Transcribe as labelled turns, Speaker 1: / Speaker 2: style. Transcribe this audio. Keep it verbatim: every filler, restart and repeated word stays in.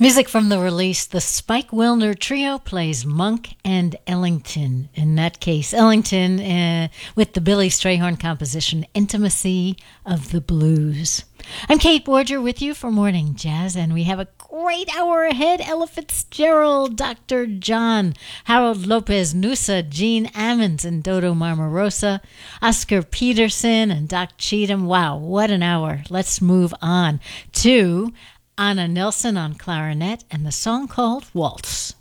Speaker 1: Music from the release, the Spike Wilner Trio plays Monk and Ellington. In that case, Ellington uh, with the Billy Strayhorn composition, Intimacy of the Blues. I'm Kate Borger with you for Morning Jazz, and we have a great hour ahead. Ella Fitzgerald, Doctor John, Harold Lopez Nusa, Gene Ammons, and Dodo Marmarosa, Oscar Peterson, and Doc Cheatham. Wow, what an hour. Let's move on to Anna Nelson on clarinet and the song called Waltz.